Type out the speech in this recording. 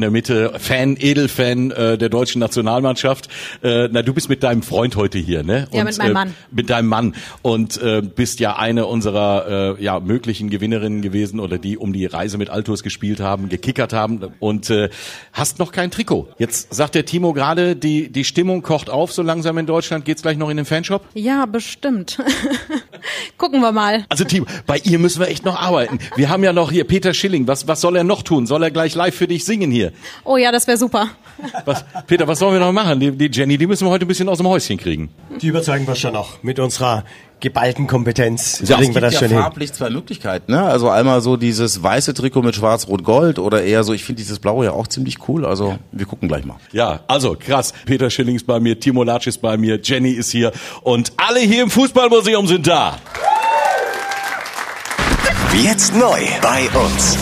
in der Mitte, Edelfan der deutschen Nationalmannschaft. Du bist mit deinem Freund heute hier, ne? Ja, mit meinem Mann. Mit deinem Mann. Und bist ja eine unserer möglichen Gewinnerinnen gewesen oder die um die Reise mit Altus gespielt haben, gekickert haben und hast noch kein Trikot. Jetzt sagt der Timo gerade, die Stimmung kocht auf so langsam in Deutschland. Geht's gleich noch in den Fanshop? Ja, bestimmt. Gucken wir mal. Also Timo, bei ihr müssen wir echt noch arbeiten. Wir haben ja noch hier Peter Schilling. Was soll er noch tun? Soll er gleich live für dich singen hier? Oh ja, das wäre super. Peter, was sollen wir noch machen? Die Jenny, die müssen wir heute ein bisschen aus dem Häuschen kriegen. Die überzeugen wir schon noch. Mit unserer geballten Kompetenz Ja, kriegen wir das es schon gibt ja hin. farblich zwei Möglichkeiten, ne? Also einmal so dieses weiße Trikot mit schwarz-rot-gold oder eher so, ich finde dieses blaue ja auch ziemlich cool. Also wir gucken gleich mal. Ja, also krass. Peter Schilling ist bei mir, Timo Latsch ist bei mir, Jenny ist hier und alle hier im Fußballmuseum sind da. Jetzt neu bei uns.